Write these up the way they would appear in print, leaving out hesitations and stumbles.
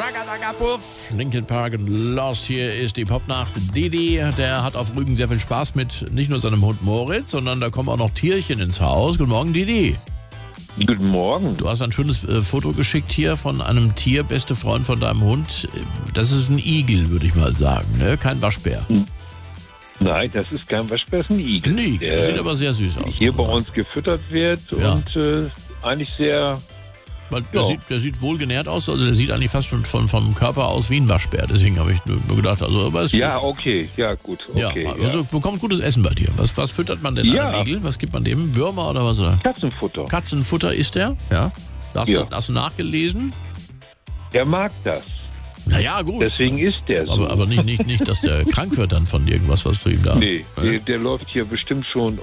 Puff. Linkin Park und Lost. Hier ist die Popnacht. Didi, der hat auf Rügen sehr viel Spaß mit nicht nur seinem Hund Moritz, sondern da kommen auch noch Tierchen ins Haus. Guten Morgen, Didi. Guten Morgen. Du hast ein schönes Foto geschickt hier von einem Tier, beste Freund von deinem Hund. Das ist ein Igel, würde ich mal sagen, ne? Kein Waschbär. Nein, das ist kein Waschbär, das ist ein Igel. Ein Igel, der sieht aber sehr süß aus. Hier bei uns gefüttert wird und eigentlich sehr... Weil der sieht wohlgenährt aus, also der sieht eigentlich fast schon vom Körper aus wie ein Waschbär. Deswegen habe ich nur gedacht, also aber es ja, okay, ja gut, okay. Ja, also bekommt gutes Essen bei dir. Was füttert man denn einem Igel? Was gibt man dem? Würmer oder was? Katzenfutter. Katzenfutter isst der? Ja. Hast du nachgelesen? Der mag das. Naja, gut. Deswegen ist der so. Aber nicht, dass der krank wird dann von irgendwas, was du ihm da... Nee, der läuft hier bestimmt schon...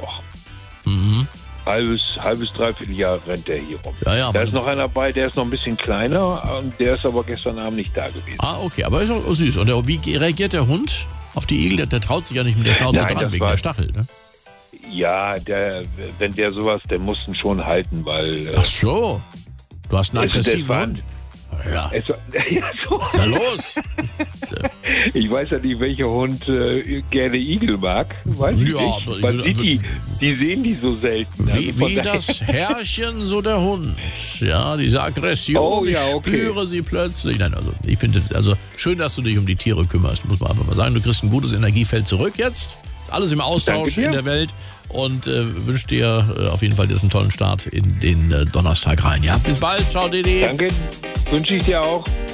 halbes, dreiviertel Jahr rennt der hier rum. Ja, da ist noch einer bei, der ist noch ein bisschen kleiner und der ist aber gestern Abend nicht da gewesen. Ah, okay, aber ist auch süß. Und wie reagiert der Hund auf die Igel? Der traut sich ja nicht mit der Schnauze dran, wegen der Stachel, ne? Ja, wenn der sowas, der muss ihn schon halten, weil... Ach so, du hast einen aggressiven Hund. Ja. Was ist da los? Ich weiß ja nicht, welcher Hund gerne Igel mag. Weiß ich nicht. Man sieht die sehen die so selten. Wie das Herrchen, so der Hund. Ja, diese Aggression, ich spüre sie plötzlich. Nein, also ich finde, schön, dass du dich um die Tiere kümmerst, muss man einfach mal sagen. Du kriegst ein gutes Energiefeld zurück jetzt. Alles im Austausch in der Welt. Und wünsche dir auf jeden Fall jetzt einen tollen Start in den Donnerstag rein. Ja, bis bald. Ciao, Didi. Danke. Wünsche ich dir auch.